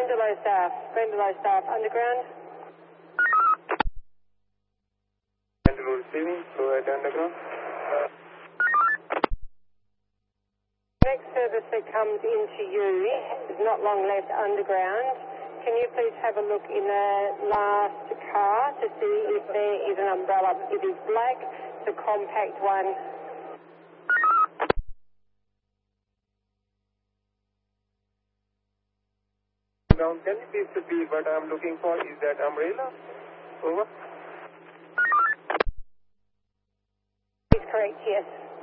Glendalough staff, underground. Glendalough receiving, go ahead underground. Next service that comes into you is not long left underground. Can you please have a look in the last car to see if there is an umbrella? It is black, the compact one. Ground, can you please repeat what I'm looking for? Is that umbrella? Over. Is correct, yes.